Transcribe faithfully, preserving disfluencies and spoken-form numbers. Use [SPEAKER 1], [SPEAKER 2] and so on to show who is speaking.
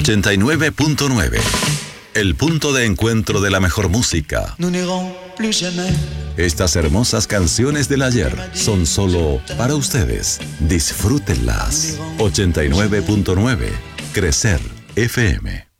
[SPEAKER 1] ochenta y nueve punto nueve. El punto de encuentro de la mejor música. Estas hermosas canciones del ayer son solo para ustedes. Disfrútenlas. ochenta y nueve punto nueve. Crecer F M.